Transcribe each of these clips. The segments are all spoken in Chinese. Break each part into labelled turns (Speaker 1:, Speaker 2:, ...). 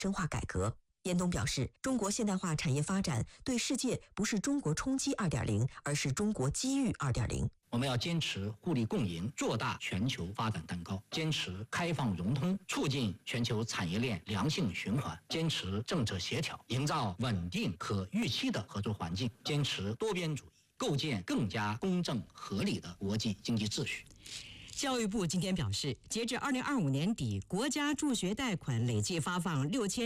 Speaker 1: 深化改革。严冬表示，中国现代化产业发展对世界不是中国冲击 2.0， 而是中国机遇 2.0。
Speaker 2: 我们要坚持互利共赢，做大全球发展蛋糕；坚持开放融通，促进全球产业链良性循环；坚持政策协调，营造稳定可预期的合作环境；坚持多边主义，构建更加公正合理的国际经济秩序。
Speaker 3: 教育部今天表示，截至2025年底，国家助学贷款累计发放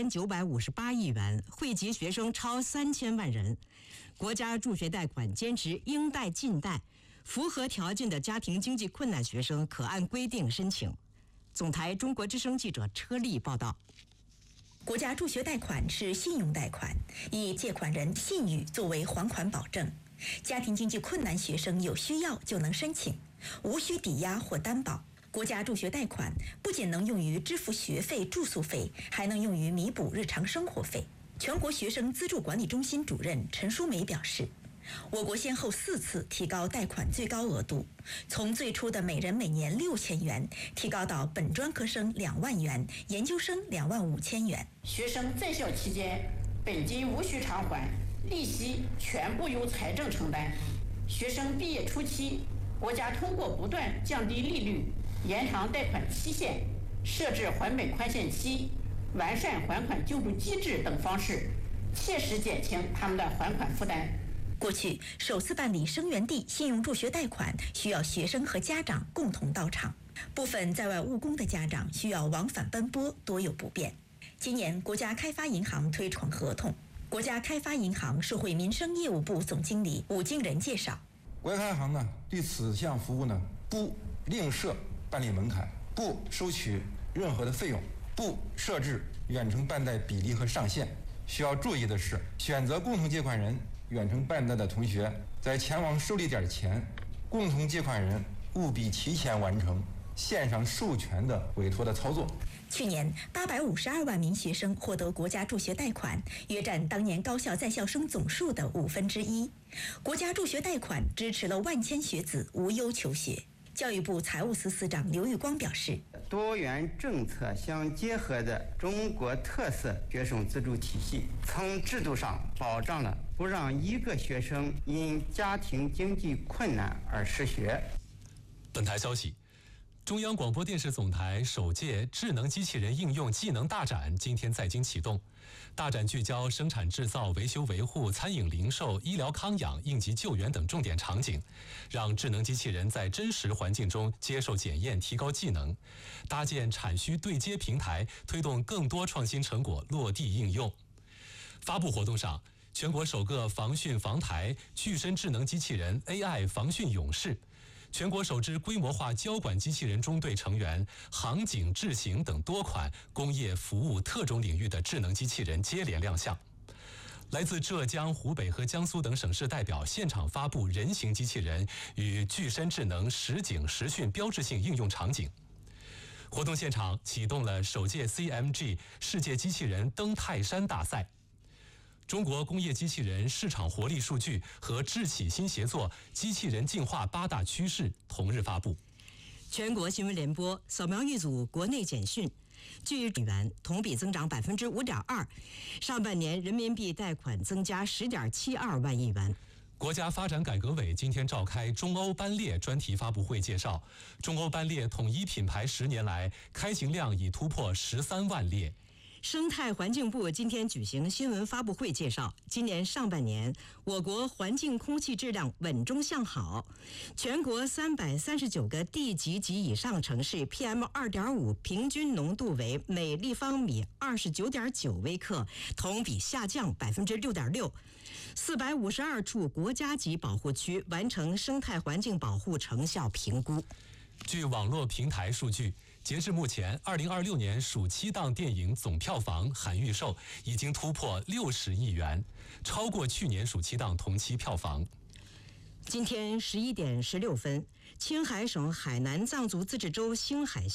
Speaker 3: 6958亿元，惠及学生超3000万人。国家助学贷款坚持应贷尽贷，符合条件的家庭经济困难学生可按规定申请。总台中国之声记者车丽报道。
Speaker 4: 国家助学贷款是信用贷款，以借款人信誉作为还款保证。家庭经济困难学生有需要就能申请，无需抵押或担保。国家助学贷款不仅能用于支付学费、住宿费，还能用于弥补日常生活费。全国学生资助管理中心主任陈淑梅表示，我国先后4次提高贷款最高额度，从最初的每人每年6000元，提高到本专科生2万元，研究生25000元。
Speaker 5: 学生在校期间，本金无需偿还，利息全部由财政承担。学生毕业初期，国家通过不断降低利率、延长贷款期限、设置还本宽限期、完善还款救助机制等方式，切实减轻他们的还款负担。
Speaker 4: 过去首次办理生源地信用助学贷款需要学生和家长共同到场，部分在外务工的家长需要往返奔波，多有不便。今年国家开发银行推闯合同，国家开发银行社会民生业务部总经理武敬仁介绍，
Speaker 6: 国家开发银行呢对此项服务呢不另设办理门槛，不收取任何的费用，不设置远程办贷比例和上限。需要注意的是，选择共同借款人远程办贷的同学，在前往受理点前，共同借款人务必提前完成线上授权的委托的操作。
Speaker 4: 去年852万名学生获得国家助学贷款，约占当年高校在校生总数的1/5。国家助学贷款支持了万千学子无忧求学。教育部财务司司长刘玉光表示，
Speaker 7: 多元政策相结合的中国特色学生资助体系，从制度上保障了不让一个学生因家庭经济困难而失学。
Speaker 8: 本台消息，中央广播电视总台首届智能机器人应用技能大展今天在京启动。大展聚焦生产制造、维修维护、餐饮零售、医疗康养、应急救援等重点场景，让智能机器人在真实环境中接受检验，提高技能，搭建产需对接平台，推动更多创新成果落地应用。发布活动上，全国首个防汛防台具身智能机器人 AI 防汛勇士，全国首支规模化交管机器人中队成员、航警智行等多款工业服务特种领域的智能机器人接连亮相。来自浙江、湖北和江苏等省市代表现场发布人形机器人与具身智能实警实训标志性应用场景。活动现场启动了首届 CMG 世界机器人登泰山大赛。中国工业机器人市场活力数据和智启新协作机器人进化8大趋势同日发布。
Speaker 3: 全国新闻联播扫描一组国内简讯，据元同比增长5.2%，上半年人民币贷款增加10.72万亿元。
Speaker 8: 国家发展改革委今天召开中欧班列专题发布会，介绍中欧班列统一品牌10年来开行量已突破13万列。
Speaker 3: 生态环境部今天举行新闻发布会，介绍今年上半年我国环境空气质量稳中向好，全国339个地级及以上城市 PM2.5 平均浓度为每立方米29.9微克，同比下降6.6%。452处国家级保护区完成生态环境保护成效评估。
Speaker 8: 据网络平台数据，截至目前，2026年暑期档电影总票房含预售已经突破60亿元，超过去年暑期档同期票房。
Speaker 3: 今天11点16分，青海省海南藏族自治州星海